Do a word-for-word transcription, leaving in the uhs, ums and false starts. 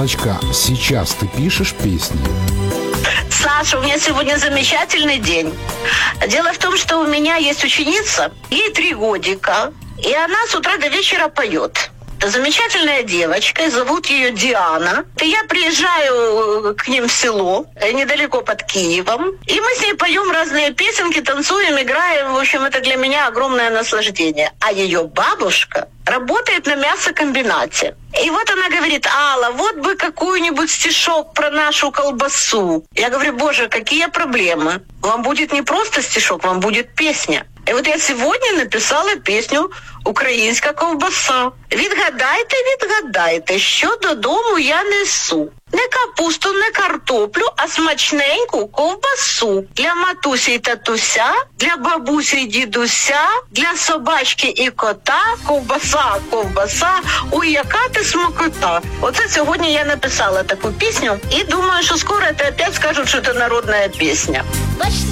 Аллочка, сейчас ты пишешь песни? Саша, у меня сегодня замечательный день. Дело в том, что у меня есть ученица, ей три годика, и она с утра до вечера поет. Замечательная девочка, зовут ее Диана. И я приезжаю к ним в село, недалеко под Киевом, и мы с ней поем разные песенки, танцуем, играем. В общем, это для меня огромное наслаждение. А ее бабушка работает на мясокомбинате. И вот она говорит: Алла, вот бы какой-нибудь стишок про нашу колбасу. Я говорю: боже, какие проблемы. Вам будет не просто стишок, вам будет песня. І от я сьогодні написала пісню «Українська ковбаса». Відгадайте, відгадайте, що додому я несу. Не капусту, не картоплю, а смачненьку ковбасу. Для матусі й татуся, для бабусі й дідуся, для собачки і кота. Ковбаса, ковбаса, ой, яка ти смакота. Оце сьогодні я написала таку пісню. І думаю, що скоро це опять скажуть, що це народна пісня. Бачите,